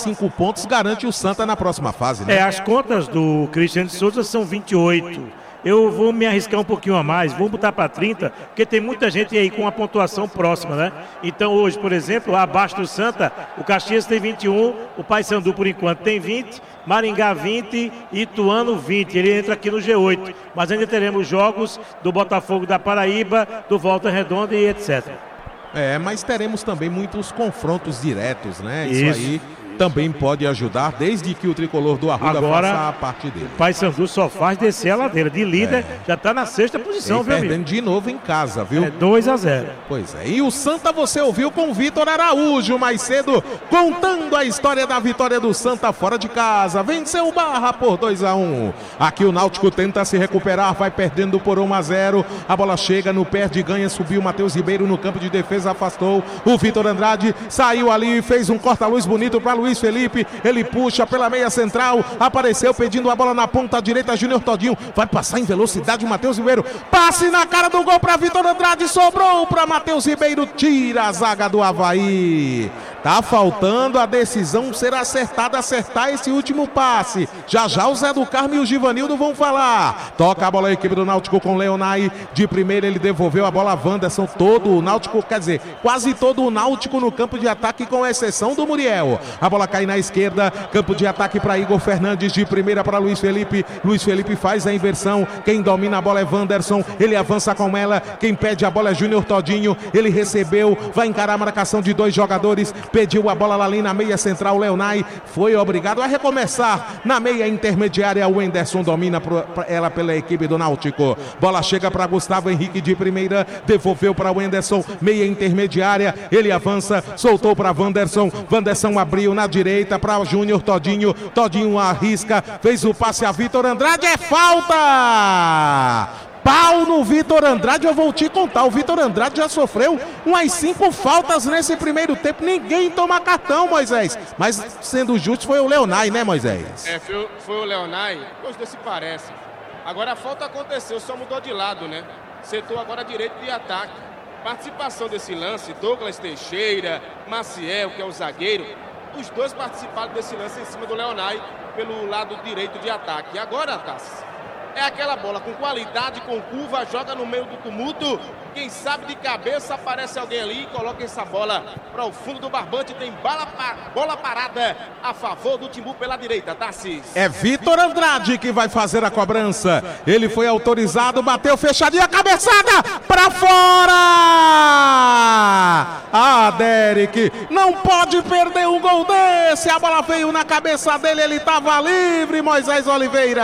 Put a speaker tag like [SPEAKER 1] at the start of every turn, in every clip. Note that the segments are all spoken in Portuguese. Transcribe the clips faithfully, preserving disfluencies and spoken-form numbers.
[SPEAKER 1] cinco pontos garante o Santa na próxima fase, né?
[SPEAKER 2] É, as contas do Cristiano de Souza são vinte e oito. Eu vou me arriscar um pouquinho a mais, vou botar para trinta, porque tem muita gente aí com a pontuação próxima, né? Então hoje, por exemplo, abaixo do Santa, o Caxias tem vinte e um, o Paysandu por enquanto tem vinte, Maringá vinte e Ituano vinte. Ele entra aqui no G oito, mas ainda teremos jogos do Botafogo da Paraíba, do Volta Redonda e etcétera.
[SPEAKER 1] É, mas teremos também muitos confrontos diretos, né? Isso,
[SPEAKER 2] Isso
[SPEAKER 1] aí também pode ajudar, desde que o tricolor do Arruda
[SPEAKER 2] Agora,
[SPEAKER 1] faça a parte dele.
[SPEAKER 2] O Paysandu só faz descer a ladeira. De líder,
[SPEAKER 1] É.
[SPEAKER 2] já está na sexta posição,
[SPEAKER 1] E
[SPEAKER 2] viu, amigo?
[SPEAKER 1] perdendo de novo em casa, viu?
[SPEAKER 2] É dois a zero.
[SPEAKER 1] Pois é, e o Santa você ouviu com o Vitor Araújo mais cedo, contando a história da vitória do Santa fora de casa. Venceu o Barra por dois a um. Aqui o Náutico tenta se recuperar, vai perdendo por um a zero. A bola chega no perde, ganha, subiu o Matheus Ribeiro no campo de defesa, afastou. O Vitor Andrade saiu ali e fez um corta-luz bonito para Luiz Felipe. Ele puxa pela meia central, apareceu pedindo a bola na ponta direita, Júnior Todinho vai passar em velocidade o Matheus Ribeiro, passe na cara do gol para Vitor Andrade, sobrou para Matheus Ribeiro, tira a zaga do Avaí. Tá faltando a decisão ser acertada, acertar esse último passe. Já já o Zé do Carmo e o Givanildo vão falar. Toca a bola a equipe do Náutico com Leonai. De primeira ele devolveu a bola a Wanderson. Todo o Náutico, quer dizer, quase todo o Náutico no campo de ataque, com exceção do Muriel. A bola cai na esquerda, campo de ataque para Igor Fernandes. De primeira para Luiz Felipe. Luiz Felipe faz a inversão. Quem domina a bola é Wanderson. Ele avança com ela. Quem pede a bola é Júnior Todinho. Ele recebeu, vai encarar a marcação de dois jogadores. Pediu a bola lá ali na meia central, Leonai foi obrigado a recomeçar na meia intermediária. O Wenderson domina pro, pra ela pela equipe do Náutico. Bola chega para Gustavo Henrique de primeira, devolveu para o Wenderson, meia intermediária, ele avança, soltou para Wanderson, Wanderson abriu na direita para Júnior Todinho, Todinho arrisca, fez o passe a Vitor Andrade, é falta! Pau no Vitor Andrade, eu vou te contar, o Vitor Andrade já sofreu umas cinco faltas nesse primeiro tempo, ninguém toma cartão, Moisés, mas sendo justo foi o Leonai, né, Moisés?
[SPEAKER 3] É, foi, foi o Leonai, os dois se parecem. Agora a falta aconteceu, só mudou de lado, né? Setor agora direito de ataque. Participação desse lance, Douglas Teixeira, Maciel, que é o zagueiro, os dois participaram desse lance em cima do Leonai pelo lado direito de ataque. E agora, Tassi, é aquela bola com qualidade, com curva, joga no meio do tumulto. Quem sabe de cabeça aparece alguém ali e coloca essa bola para o fundo do barbante. Tem bala, bola parada a favor do Timbu pela direita, Tassis.
[SPEAKER 1] É Vitor Andrade que vai fazer a cobrança. Ele foi autorizado, bateu fechadinha, cabeçada para fora! Ah, Derek, não pode perder um gol desse. A bola veio na cabeça dele, ele estava livre, Moisés Oliveira.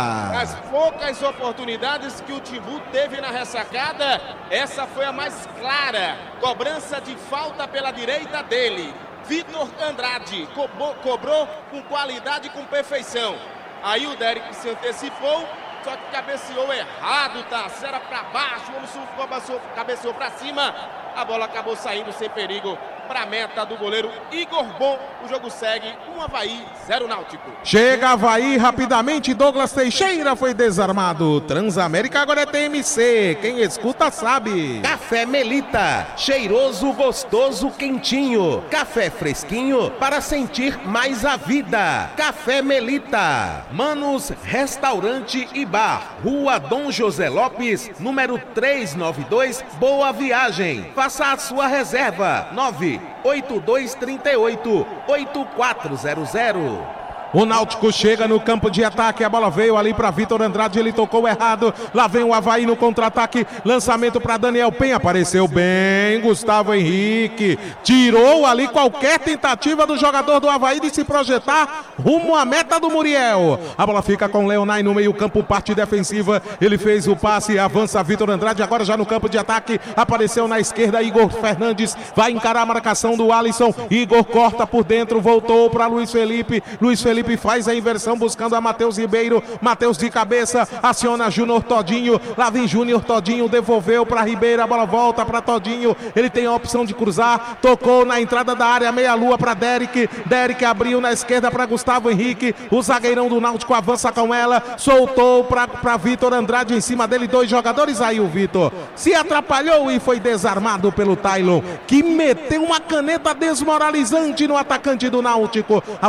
[SPEAKER 3] As poucas oportunidades que o Timbu teve na ressacada, essa foi a mais clara. Cobrança de falta pela direita dele. Vitor Andrade cobrou, cobrou com qualidade e com perfeição. Aí o Derek se antecipou, só que cabeceou errado, tá? Era para baixo, o homem cabeceou, cabeceou para cima. A bola acabou saindo sem perigo para a meta do goleiro Igor Bom. O jogo segue, um Avaí, zero Náutico.
[SPEAKER 1] Chega Avaí rapidamente, Douglas Teixeira foi desarmado. Transamérica agora é T M C, quem escuta sabe.
[SPEAKER 4] Café Melita, cheiroso, gostoso, quentinho. Café fresquinho para sentir mais a vida. Café Melita. Manos Restaurante e Bar, Rua Dom José Lopes, número trezentos e noventa e dois, Boa Viagem. Faça a sua reserva, nove oito dois três oito, oito quatro zero zero.
[SPEAKER 1] O Náutico chega no campo de ataque, a bola veio ali para Vitor Andrade, ele tocou errado, lá vem o Avaí no contra-ataque, lançamento para Daniel Penha, apareceu bem Gustavo Henrique, tirou ali qualquer tentativa do jogador do Avaí de se projetar rumo à meta do Muriel. A bola fica com Leonai no meio campo, parte defensiva, ele fez o passe, avança Vitor Andrade, agora já no campo de ataque, apareceu na esquerda Igor Fernandes, vai encarar a marcação do Alisson, Igor corta por dentro, voltou para Luiz Felipe, Luiz Felipe Felipe faz a inversão buscando a Matheus Ribeiro, Matheus de cabeça, aciona Júnior Todinho, lá vem Júnior Todinho, devolveu para Ribeiro, a bola volta para Todinho, ele tem a opção de cruzar, tocou na entrada da área, meia lua para Derek, Derek abriu na esquerda para Gustavo Henrique, o zagueirão do Náutico avança com ela, soltou para Vitor Andrade, em cima dele dois jogadores, aí o Vitor se atrapalhou e foi desarmado pelo Tailon, que meteu uma caneta desmoralizante no atacante do Náutico. A